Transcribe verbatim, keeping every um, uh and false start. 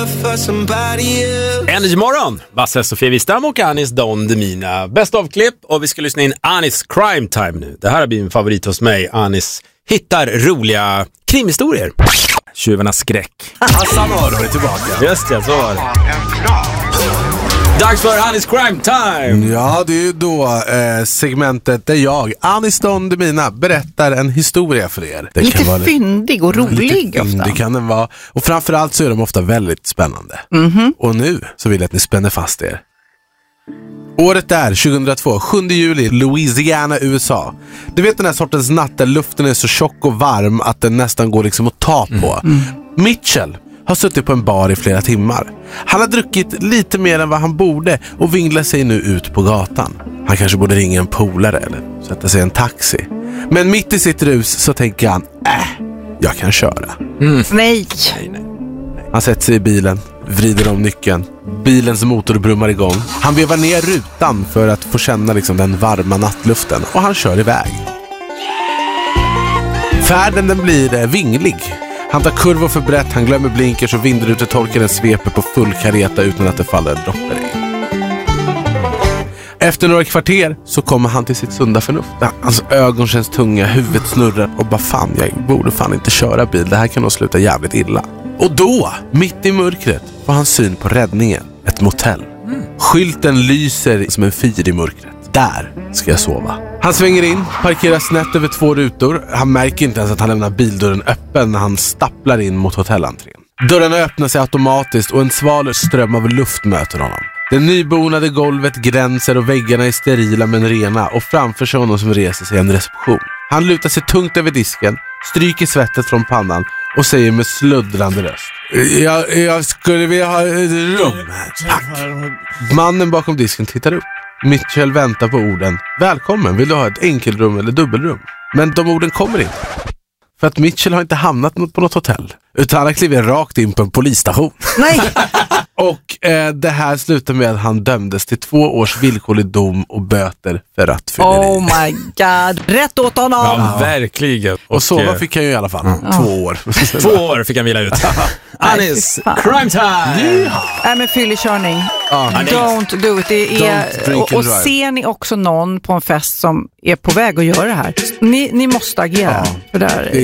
Energy morgon, Basse, Sofia Wistam och Anis Don Demina. Bäst av klipp, och vi ska lyssna in Anis Crime Time nu. Det här har blivit en favorit hos mig. Anis hittar roliga krimhistorier. Tjuvarnas skräck. Hassan var då tillbaka. Just det, så var det. Dags för Anis Crime Time. Ja, det är ju då eh, segmentet där jag, Anis Don Demina, berättar en historia för er. Det lite kan vara fyndig och rolig ofta. Det kan den vara. Och framförallt så är de ofta väldigt spännande. Mm-hmm. Och nu så vill jag att ni spänner fast er. Året är tjugohundratvå, sjunde juli, Louisiana, U S A. Du vet den här sortens natt där luften är så tjock och varm att den nästan går liksom att ta på. Mm. Mitchell har suttit på en bar i flera timmar. Han har druckit lite mer än vad han borde och vinglar sig nu ut på gatan. Han kanske borde ringa en polare eller sätta sig i en taxi. Men mitt i sitt rus så tänker han, äh, jag kan köra. Mm. Nej. nej, nej. Han sätter sig i bilen, vrider om nyckeln. Bilens motor brummar igång. Han vevar ner rutan för att få känna liksom den varma nattluften och han kör iväg. Färden den blir vinglig. Han tar kurvor för brett, han glömmer blinkers och vindrutetorkaren sveper på full kareta utan att det faller droppar i. Efter några kvarter så kommer han till sitt sunda förnuft. Hans ögon känns tunga, huvudet snurrar och bara fan, jag borde fan inte köra bil. Det här kan nog sluta jävligt illa. Och då, mitt i mörkret, får han syn på räddningen. Ett motell. Mm. Skylten lyser som en fyr i mörkret. Där ska jag sova. Han svänger in, parkerar snett över två rutor. Han märker inte ens att han lämnar bildörren öppen när han stapplar in mot hotellentrén. Dörrarna öppnar sig automatiskt och en sval ström av luft möter honom. Det nybonade golvet gränser och väggarna är sterila men rena och framför sig honom som reser sig en reception. Han lutar sig tungt över disken, stryker svettet från pannan och säger med sluddrande röst: Jag, jag skulle vilja ha ett rum här, tack. Mannen bakom disken tittar upp. Mitchell väntar på orden: välkommen, vill du ha ett enkelrum eller dubbelrum? Men de orden kommer inte. För att Mitchell har inte hamnat på något hotell, utan han har klivit rakt in på en polisstation. Nej! Och eh, det här slutar med att han dömdes till två års villkorlig dom och böter för rattfylleri. Oh my god, rätt åt honom! Ja, verkligen. Och, och så fick han ju i alla fall mm. två år. Två år fick han vila ut. Anis, crime time! Ja. Nej, men fyllekörning. Ah. Don't do it. Det är, och, och ser ni också någon på en fest som är på väg att göra det här, ni, ni måste agera. Ah. För det här